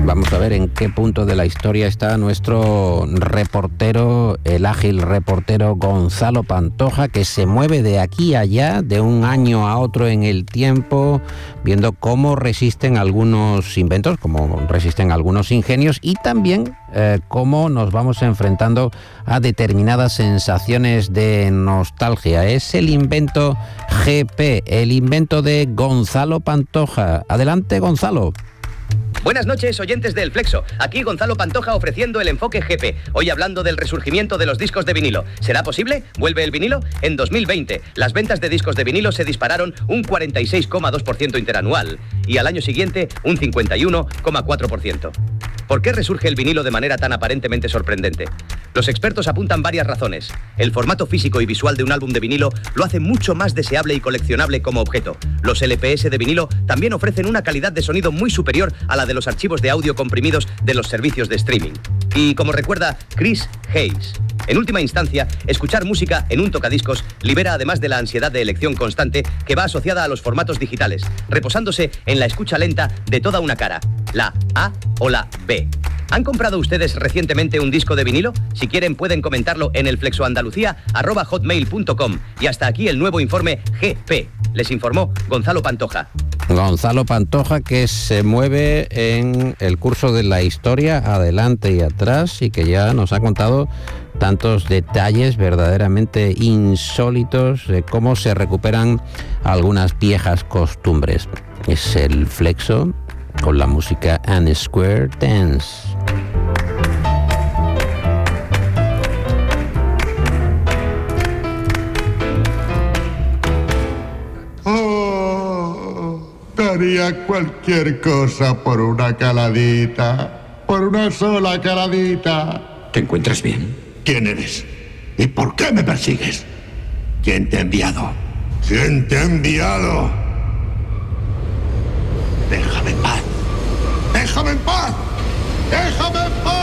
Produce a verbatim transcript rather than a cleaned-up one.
Vamos a ver en qué punto de la historia está nuestro reportero, el ágil reportero Gonzalo Pantoja, que se mueve de aquí a allá, de un año a otro en el tiempo, viendo cómo resisten algunos inventos, cómo resisten algunos ingenios y también eh, cómo nos vamos enfrentando a determinadas sensaciones de nostalgia. Es el invento G P, el invento de Gonzalo Pantoja. Adelante, Gonzalo. Buenas noches, oyentes del Flexo. Aquí Gonzalo Pantoja ofreciendo el enfoque G P. Hoy hablando del resurgimiento de los discos de vinilo. ¿Será posible? ¿Vuelve el vinilo? En dos mil veinte, las ventas de discos de vinilo se dispararon un cuarenta y seis coma dos por ciento interanual y al año siguiente un cincuenta y uno coma cuatro por ciento. ¿Por qué resurge el vinilo de manera tan aparentemente sorprendente? Los expertos apuntan varias razones. El formato físico y visual de un álbum de vinilo lo hace mucho más deseable y coleccionable como objeto. Los L P S de vinilo también ofrecen una calidad de sonido muy superior a la de los archivos de audio comprimidos de los servicios de streaming. Y como recuerda Chris Hayes, en última instancia, escuchar música en un tocadiscos libera además de la ansiedad de elección constante que va asociada a los formatos digitales, reposándose en la escucha lenta de toda una cara, la A o la B. ¿Han comprado ustedes recientemente un disco de vinilo? Si quieren pueden comentarlo en el flexoandalucía arroba hotmail punto com. Y hasta aquí el nuevo informe G P. Les informó Gonzalo Pantoja. Gonzalo Pantoja, que se mueve en el curso de la historia adelante y atrás y que ya nos ha contado tantos detalles verdaderamente insólitos de cómo se recuperan algunas viejas costumbres. Es el Flexo con la música and Square Dance. Daría cualquier cosa por una caladita, por una sola caladita. ¿Te encuentras bien? ¿Quién eres? ¿Y por qué me persigues? ¿Quién te ha enviado? ¿Quién te ha enviado? Déjame en paz. Déjame en paz. Déjame en paz.